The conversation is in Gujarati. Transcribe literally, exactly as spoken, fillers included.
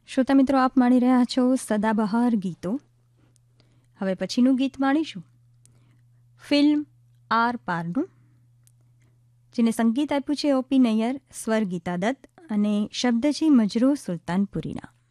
શ્રોતા મિત્રો, આપ માણી રહ્યા છો સદાબહાર ગીતો. હવે પછીનું ગીત માણીશું ફિલ્મ આર પારનું, જેને સંગીત આપ્યું છે ઓપી નૈયર, સ્વર ગીતા દત્ત અને શબ્દ છે મજરૂહ સુલતાનપુરીના.